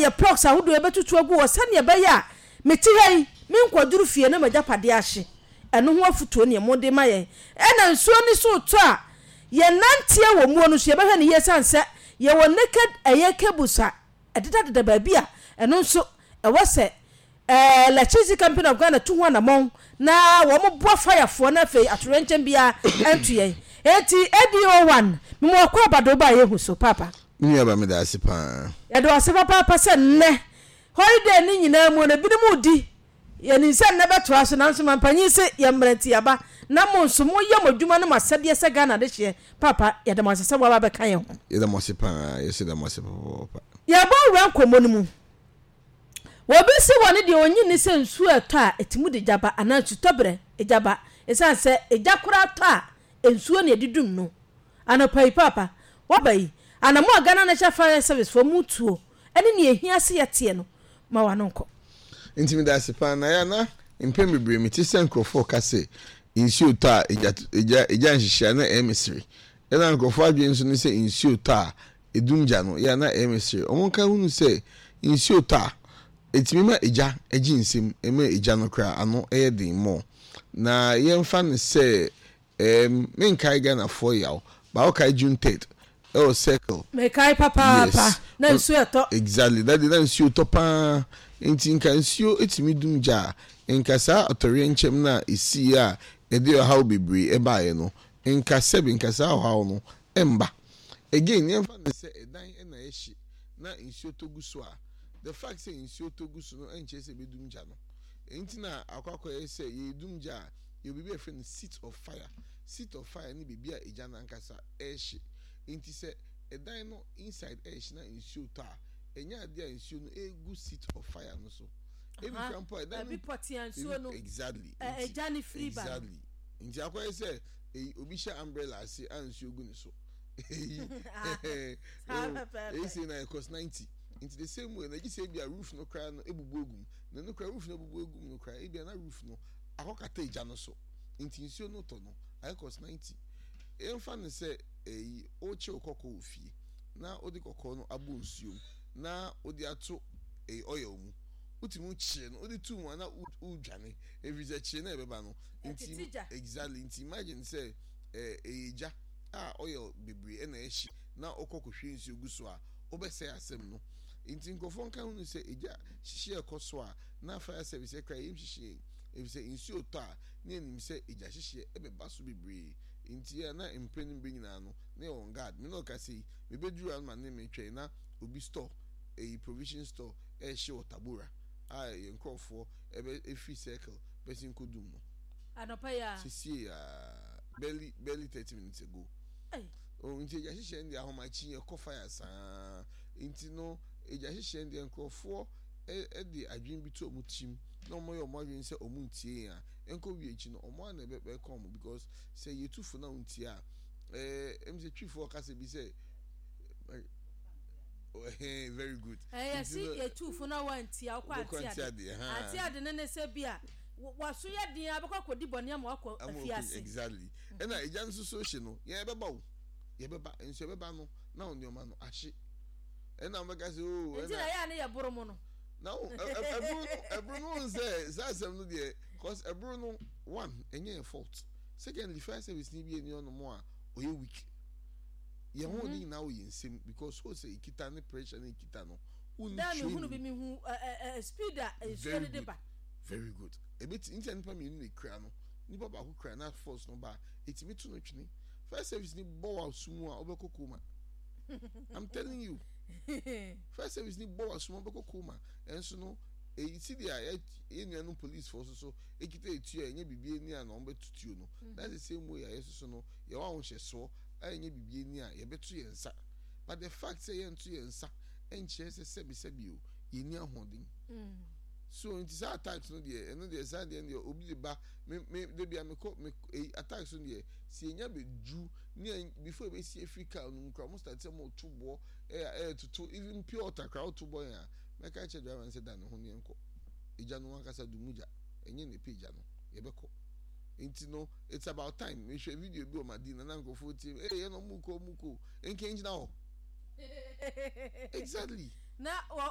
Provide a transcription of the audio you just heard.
ye prox ahodo ebetutu agu wo sane ye be ya meti hei me nkwaduru fie na majapade ahye eno ho afutuo ne mo de maye ena nsuo ni so to a ye nantie wo muo no so ye behwe ne ye sanse ye wo naked eye kebusa ededa ba bia eno nso e wose electricity company of Ghana 200 na mon na wo mo bo firefo na fe atorenchen bia entuye eti edo1 me mo kwa bado ba ye hu so papa ni aba me da asipa ya do asipa papa se nne holiday ni nyina mu na binom udi ye ni se nne beto aso na nso mampanyi se ye mmerati aba na mo nso mo ye modwuma no masade se Ghana de hye papa ya da masese wa ba be kan ye ho ye da mosipa ye se da mosipa papa ya ba ran komo no mu wobi si woni de onyi ni se nsu eto a etimu de jaba anansu tobre ejaba esan se ejakura to a ensuo ne didum no anopai papa wabai anamo Ghana National Fire Service for mutuo ene ne ehia se yete no ma wanonko intimidasi pa na ya na impem bebre meti senkrofo kase insuo ta eja nhihia na emissary ena nkrofo adwe nso ne se insuo ta edumja no ya na emissary omonka hunu se insuo ta etimima eja ejinsem eme eja no kra ano eyedin mo na yemfa ne se menkai Ghana for yaw ba okai June 3rd circle mekai papa na nsu eto exactly that the nsu to pa enti nka nsuo etimi dumja nka sa otori nchem na esi a ede how bebre ebae no nka sebi nka sa how no emba again yemfa ne se edan na ehyi na nsuo toguso a the fact say nsuo toguso no enche se bedumja no enti na akwakọ say ye dumja you be a friend seat of fire ni bibia eja na nkasa ehyi enti se edan no inside ehyi na nsuo ta enya ade a nsuo no egu seat of fire no so ebi krampo edan bi potian nsuo no exactly eja ni free ba exactly enti akwai say obi sha umbrella ase ansuo gu ne so say na cost 90 into the same way na ji say bia roof no kra no ebubu ogum na no kra roof no ebubu ogum no kra bia na roof no akokata eja no so into nsuo no to no I cost 90 emfa ne say oche okoko ofie na odi kokko no abu nsuo na odi ato oil mu utimu chie no odi tu mu na udwane evize chie na ebeba no inti exactly inti imagine say eja oil bebre na echi na okoko hwe nsuo gu so a obese asem no inti nkofo nka hu say eja hihie ekoso a na fire service ekra yim hihie evise nsuo to a na enim say eja hihie ebeba so bebre inti ya na impenim be nyina no na on guard me no ka say me beduru an man me twa na obi store provision store she otabura nkofo free circle person kodum no anopa ya sisi barely 30 minutes ago inti eja hihie ndi ahomachi e fire sa inti no eja hihie ndi nkofo de adwin bi to omutim na omoyo omodwen se omuntie ya enko wiechi no omo na be come because say you too for now untie a mze twifo kase bi say very good see you too for now untie akwa ati ade ne se bia waso ye din abekọ kodi bone am akọ afiase exactly na eja nso so hye no ye beba enso beba no na onioma no ahye na mega say enti na ya ne ye boro mo no now Ebruno say asem no dey cause Ebruno one enye fault secondly fire service ni bi eni on mo a oye weak ye ho ni na oye nsem because so say ikita ne pressure ne ikita no da me hunu bi mi hu speed a so ne dey ba very good ebit internet pa me ni kra no ni baba ko kra na force no ba etimi to no twini fire service ni bo wa sumu a obekokoma I'm telling you first service ni bo asuma beko kuma enso no see dia enu police force so ekita etu enye bibie ni a na on betutuo no that's the same way yeso so no ye wa ho hyeso enye bibie ni a ye betu ye nsa but the fact say ye ntu ye nsa enche se sebi o ye ni ahoden so it is attacks no dey eno dey side dey obi dey ba me dey bia me attacks no dey si enya beju ni before be si Africa no nkra mo start say mo tubo to even pure water crowd tubo ya make I check driver and say that no ho ne enko eja no akasa dumuja enye ne page no ye beko enti no it's about time me share video bi o madina na nko 40 ye no muko enke engina ho exactly na